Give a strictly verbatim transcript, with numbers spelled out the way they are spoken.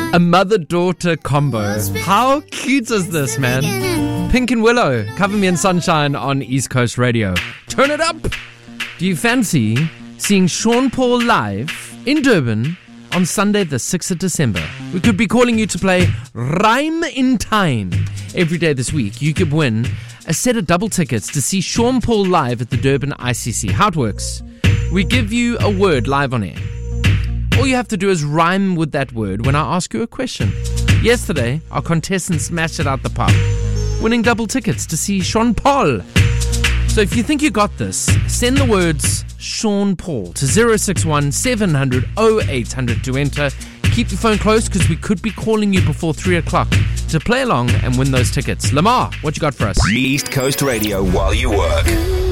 A mother-daughter combo. How cute is this, man? Pink and Willow, Cover Me in Sunshine on East Coast Radio. Turn it up! Do you fancy seeing Sean Paul live in Durban on Sunday the sixth of December? We could be calling you to play Rhyme in Time. Every day this week, you could win a set of double tickets to see Sean Paul live at the Durban I C C. How it works, we give you a word live on air. All you have to do is rhyme with that word when I ask you a question. Yesterday, our contestants smashed it out the park, winning double tickets to see Sean Paul. So if you think you got this, send the words Sean Paul to zero six one seven hundred oh eight hundred to enter. Keep your phone close because we could be calling you before three o'clock to play along and win those tickets. Lamar, what you got for us? East Coast Radio while you work.